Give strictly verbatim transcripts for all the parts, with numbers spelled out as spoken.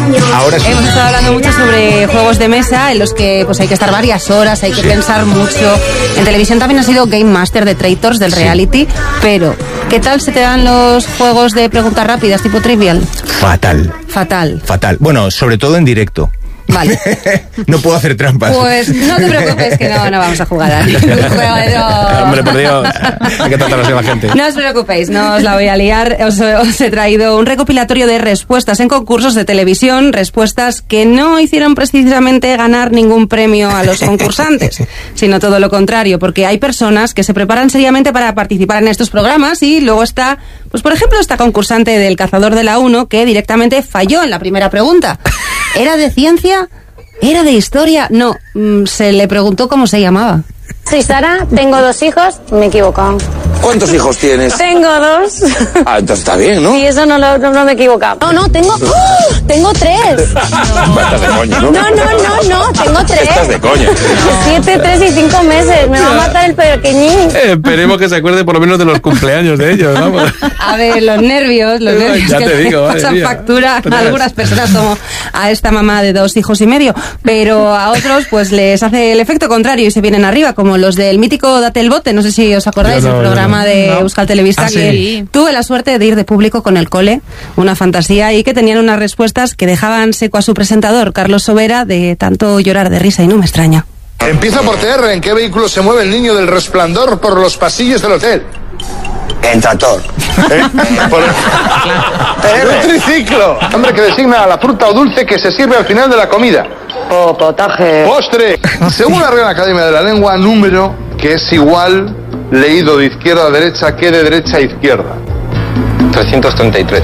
Ahora sí. Hemos estado hablando mucho sobre juegos de mesa en los que pues hay que estar varias horas, hay que sí. pensar mucho. En televisión también ha sido Game Master de Traitors, del sí. reality, pero ¿qué tal se te dan los juegos de preguntas rápidas tipo Trivial? Fatal. Fatal. Fatal. Bueno, sobre todo en directo. Vale. No puedo hacer trampas. Pues no te preocupes que no, no vamos a jugar a ningún juego de no. Hombre, por Dios, hay que tratar así a la gente. No os preocupéis, no os la voy a liar. Os, os he traído un recopilatorio de respuestas en concursos de televisión, respuestas que no hicieron precisamente ganar ningún premio a los concursantes, sino todo lo contrario, porque hay personas que se preparan seriamente para participar en estos programas y luego está, pues por ejemplo, esta concursante del Cazador de la Uno que directamente falló en la primera pregunta. ¿Era de ciencia? ¿Era de historia? No, mmm, se le preguntó cómo se llamaba. Soy Sara, tengo dos hijos, me he equivocado. ¿Cuántos hijos tienes? Tengo dos. Ah, entonces está bien, ¿no? Sí, eso no, lo, no, no me he equivocado. No, no, tengo... ¡Oh! Tengo tres. No. Estás de coña, ¿no? No, no, no, no, tengo tres. Estás de coña. Siete, tres y cinco meses. Me va a matar el pequeñín. Eh, esperemos que se acuerde por lo menos de los cumpleaños de ellos, ¿no? A ver, los nervios, los nervios ya que te digo, pasan factura a algunas personas, como a esta mamá de dos hijos y medio, pero a otros pues les hace el efecto contrario y se vienen arriba, como los del mítico Date el Bote, no sé si os acordáis, no, el programa no, de no. Euskal Telebista, ah, que sí. tuve la suerte de ir de público con el cole, una fantasía, y que tenían unas respuestas que dejaban seco a su presentador, Carlos Sobera, de tanto llorar de risa, y no me extraña. Empieza por T R. ¿En qué vehículo se mueve el niño del resplandor por los pasillos del hotel? En tractor. ¿Eh? Por el... un triciclo. Hombre que designa a la fruta o dulce que se sirve al final de la comida. Oh, potaje. Postre. Según la Real Academia de la Lengua, número que es igual leído de izquierda a derecha que de derecha a izquierda. trescientos treinta y tres.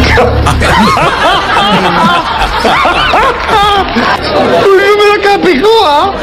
¡Un número capicúa!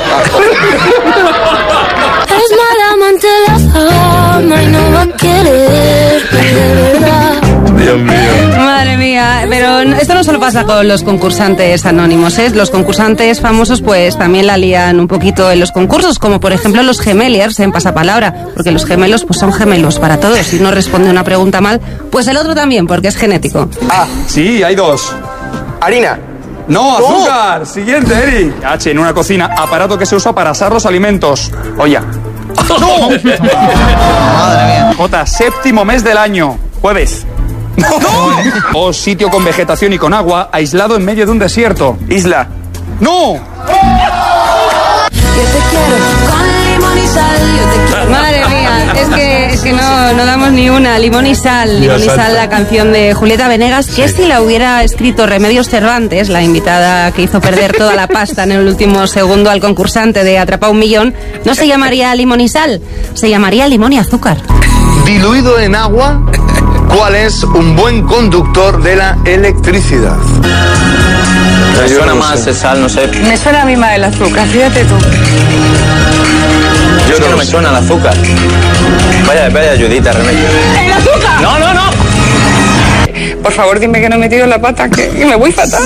Es mala amante la fama y no va a querer, de verdad. Dios mío. Madre mía, pero esto no solo pasa con los concursantes anónimos, ¿eh? Los concursantes famosos pues también la lían un poquito en los concursos, como por ejemplo los gemeliers en Pasapalabra, porque los gemelos pues son gemelos para todos. Si uno responde una pregunta mal, pues el otro también, porque es genético. Ah, sí, hay dos. Harina. No, azúcar. ¡Oh! Siguiente, Eric. H, en una cocina, aparato que se usa para asar los alimentos. Olla. ¡No! Madre mía. J, séptimo mes del año. Jueves. ¡No! O sitio con vegetación y con agua, aislado en medio de un desierto. Isla. ¡No! Madre mía, es que, es que no, no damos ni una. Limón y sal, Limón y sal, la canción de Julieta Venegas, que sí. Si la hubiera escrito Remedios Cervantes, la invitada que hizo perder toda la pasta en el último segundo al concursante de Atrapa un Millón, no se llamaría Limón y sal, se llamaría Limón y azúcar. Diluido en agua, ¿cuál es un buen conductor de la electricidad? Me suena más el sal, no sé. Me suena a mí más el azúcar, fíjate tú. Yo es que no me suena el azúcar. Vaya, vaya ayudita, Remedio. ¡El azúcar! No, no, no. Por favor, dime que no he metido la pata, que, que me voy fatal.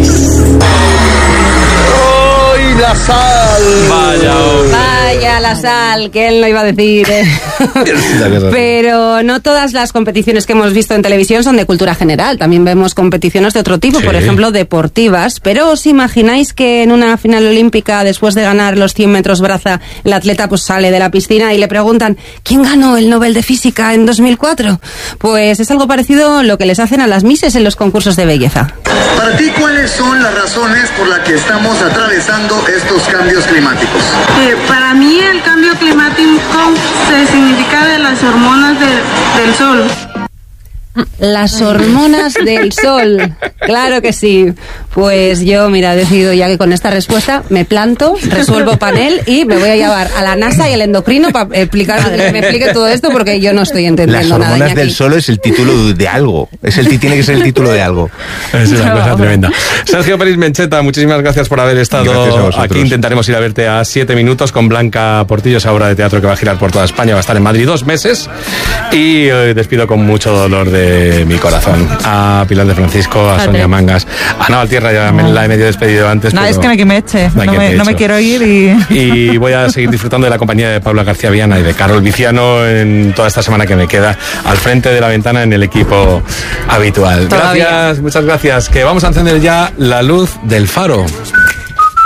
¡Ay, la sal! Vaya, hombre. Vaya, la sal, que él no iba a decir. ¿eh? Pero no todas las competiciones que hemos visto en televisión son de cultura general. También vemos competiciones de otro tipo, sí. Por ejemplo, deportivas. Pero ¿os imagináis que en una final olímpica, después de ganar los cien metros braza, el atleta pues sale de la piscina y le preguntan ¿quién ganó el Nobel de Física en dos mil cuatro? Pues es algo parecido a lo que les hacen a las Misses en los concursos de belleza. Para ti, ¿cuáles son las razones por las que estamos atravesando estos cambios climáticos? Eh, para mí el cambio climático se significa de las hormonas de, del sol. Las hormonas del sol, claro que sí. Pues yo, mira, he decidido ya que con esta respuesta me planto, resuelvo panel y me voy a llevar a la NASA y el endocrino para explicar, que me explique todo esto porque yo no estoy entendiendo nada. Las hormonas del sol es el título de algo, es el tiene que ser el título de algo. Es una cosa tremenda. Sergio Peris Mencheta, muchísimas gracias por haber estado aquí. Intentaremos ir a verte a siete minutos con Blanca Portillo, esa obra de teatro que va a girar por toda España, va a estar en Madrid dos meses y eh, despido con mucho dolor de mi corazón a Pilar de Francisco, a Sonia Mangas, a Naval Tierra. Guerra, ya me, la he medio despedido antes. No, es que no hay que me eche. No, no, me, no me quiero ir y... Y voy a seguir disfrutando de la compañía de Paula García Viana y de Carol Viciano en toda esta semana que me queda al frente de la ventana en el equipo habitual. Todavía. Gracias, muchas gracias. Que vamos a encender ya la luz del faro.